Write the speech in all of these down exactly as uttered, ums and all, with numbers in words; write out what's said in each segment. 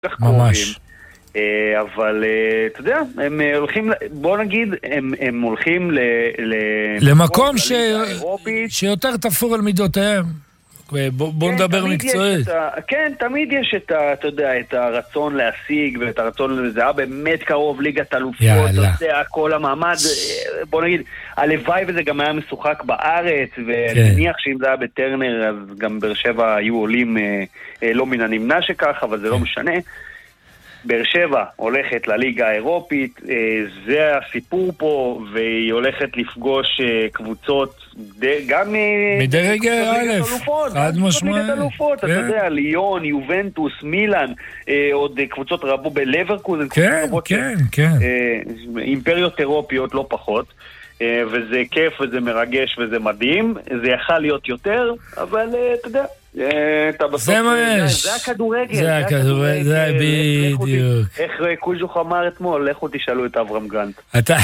כך קרובים. אבל אתה יודע, הם הולכים, בוא נגיד, הם, הם הולכים ל, ל, למקום ש... שיותר תפור על מידותיהם. בוא, בוא כן, נדבר מקצועית. ה... כן, תמיד יש את, ה, אתה יודע, את הרצון להשיג ואת הרצון, זה היה באמת קרוב ליגת אלופות, אתה יודע, כל המעמד, בוא נגיד, הלוואי וזה גם היה משוחק בארץ, ואני מניח שאם זה היה בטרנר, אז גם באר שבע היו עולים לא מן הנמנע שכך, אבל זה לא משנה. באר שבע הולכת לליגה האירופית, זה הסיפור פה, והיא הולכת לפגוש קבוצות גם מדרג א', עד משמעית אלופות, אתה יודע, ליון, יובנטוס, מילאן, עוד קבוצות רבות בלברקוזן, כן, כן, כן, אימפריות אירופיות לא פחות, וזה כיף וזה מרגש וזה מדהים, זה יכל להיות יותר, אבל אתה יודע, זה מה יש, זה הכדורגל, זה הכדורגל, זה בדיוק. איך קוז'וך אמר אתמול, לכו תשאלו את אברהם גרנט.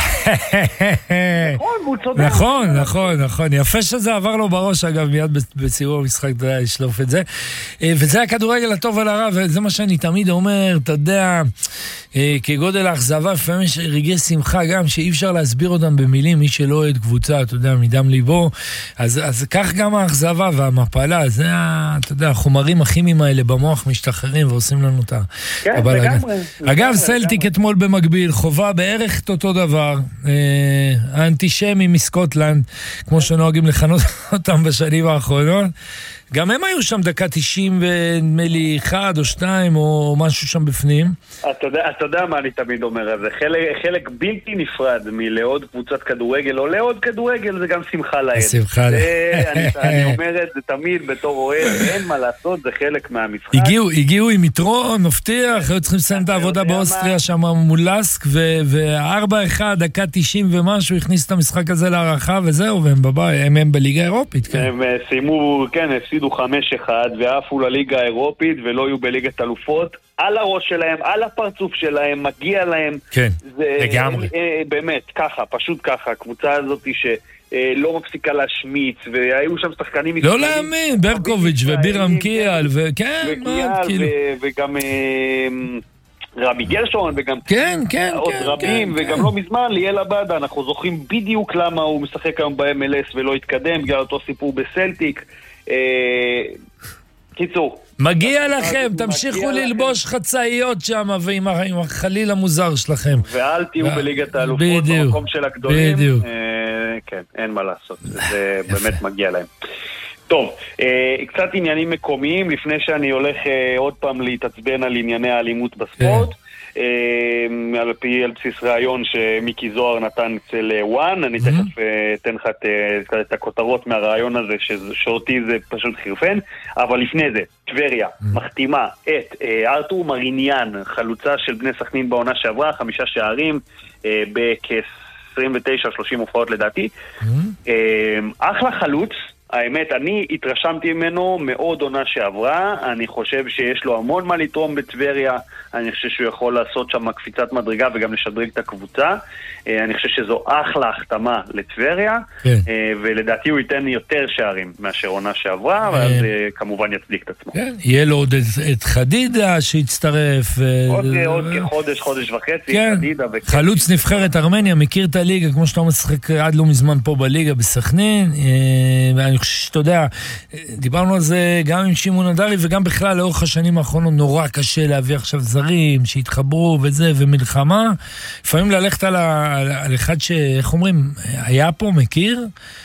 נכון, נכון, נכון, יפה שזה עבר לו בראש, אגב, מיד בסיום המשחק ישלוף את זה, וזה הכדורגל הטוב על הרע, וזה מה שאני תמיד אומר, אתה יודע, כגודל האכזבה, לפעמים יש רגעי שמחה גם, שאי אפשר להסביר אותם במילים, מי שלא אוהד קבוצה, אתה יודע, מדם ליבו, אז כך גם האכזבה והמפלה, זה אתה יודע, החומרים הכימיים האלה במוח משתחררים ועושים לנו את הבלגן. אגב, סלטיק אתמול במקביל, חובה בערך את אותו דבר, האנטישמים מסקוטלנד, כמו שנוהגים לכנות אותם בשנים האחרונות, גם הם היו שם דקה תשעים ונדמה לי אחד או שתיים או משהו שם בפנים. אתה יודע, אתה יודע מה אני תמיד אומר, זה חלק, חלק בלתי נפרד מלעוד קבוצת כדורגל, או לעוד כדורגל זה גם שמחה לעד. שמחה לעד. אני, אני אומר את זה תמיד בתור אוהד, אין מה לעשות, זה חלק מהמשחק. הגיעו, הגיעו עם יתרון, מבטיח, היו צריכים לסיים את העבודה באוסטריה שם מול לסק, ו-ארבע אחד, דקה תשעים ומשהו, הכניס את המשחק הזה להערכה, וזהו, והם בבית, הם הם בליגה האירופית, כן. הם סיימו, כן, הפסידו חמש אחד, ועפו לליגה האירופית, ולא יהיו בליגת אלופות, על הראש שלהם, על הפרצוף שלהם, מגיע להם. כן, לגמרי. באמת, ככה, פשוט ככה, הקבוצה הזאת שלא מפסיקה להשמיץ, והיו שם שחקנים... לא להאמין, ברקוביץ' ובירם קיאל, וכן, וגם... רמי גרשון, וגם כן, כן, עוד כן, רבים, כן, וגם כן. לא מזמן, ליאל עבדה, אנחנו זוכרים בדיוק למה הוא משחק היום ב-אם אל אס ולא התקדם, בגלל אותו סיפור בסלטיק. אה, קיצור. מגיע לכם, תמשיכו ללבוש חצאיות שם, ועם החליל המוזר שלכם. ואל תהיו בליגת האלופות, במקום של הגדולים. בדיוק. אה, כן, אין מה לעשות, זה באמת מגיע להם. טוב, אה, קצת עניינים מקומיים, לפני שאני הולך אה, עוד פעם להתעצבן על ענייני האלימות בספורט, אה, על פי על בסיס רעיון שמיקי זוהר נתן אצל וואן, אני תכף אה, אתן לך את, אה, את הכותרות מהרעיון הזה, שאותי זה פשוט חירפן, אבל לפני זה, טבריה מחתימה את אה, ארתור מריניאן, חלוצה של בני סכנין בעונה שעברה, חמישה שערים אה, בכ-עשרים ותשע שלושים הופעות לדעתי, אה, אחלה חלוץ, האמת, אני התרשמתי ממנו מאוד עונה שעברה, אני חושב שיש לו המון מה לתרום בטבריה, אני חושב שהוא יכול לעשות שם קפיצת מדרגה וגם לשדרג את הקבוצה, אני חושב שזו אחלה החתמה לטבריה, כן. ולדעתי הוא ייתן יותר שערים מאשר עונה שעברה, ואז כמובן יצדיק את עצמו. כן. יהיה לו עוד את חדידה שהצטרף. עוד, ו... עוד כחודש, חודש וחצי, כן. חדידה. וכן. חלוץ נבחרת ארמניה, מכיר את הליגה, כמו שאתה משחק עד לא מזמן פה בליגה בסכנין, ואני חושב שאתה יודע, דיברנו על זה גם עם שמעון אדרי, וגם בכלל לאורך השנים האחרונות נורא קשה להביא עכשיו זרים, שהתחברו וזה, ומלחמה, לפעמים ללכת על, ה, על אחד שאיך אומרים, היה פה, מכיר,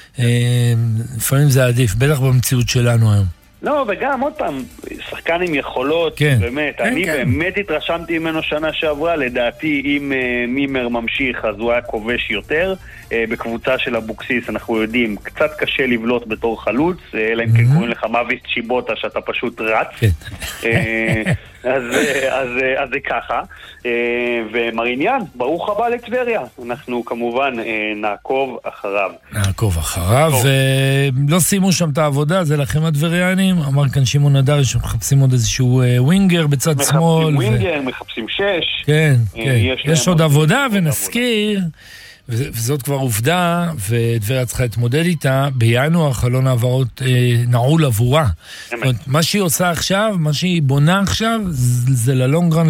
לפעמים זה עדיף, בטח במציאות שלנו היום. לא, וגם עוד פעם, שחקן עם יכולות, כן. באמת, כן, אני כן. באמת התרשמתי ממנו שנה שעברה, לדעתי אם uh, מימר ממשיך אז הוא היה כובש יותר, uh, בקבוצה של אבוקסיס אנחנו יודעים, קצת קשה לבלוט בתור חלוץ, uh, אלא אם כן קוראים לך מביס צ'יבוטה שאתה פשוט רץ, כן. uh, אז, uh, אז, uh, אז זה ככה, uh, ומריניאן, ברוך הבא לטבריה, אנחנו כמובן uh, נעקוב אחריו. נעקוב אחריו, ולא סיימו שם את העבודה, זה לכם הטבריאנים, אמר כאן שמעון אדרי שמחפשים עוד איזשהו ווינגר בצד מחפשים שמאל. מחפשים ווינגר, ו... מחפשים שש. כן, כן. יש, יש עוד עבודה, ונזכיר, וזאת כבר עובדה, ודברה צריכה להתמודד איתה, בינואר חלון העברות נעול עבורה. זאת אומרת, מה שהיא עושה עכשיו, מה שהיא בונה עכשיו, זה ללונגרן,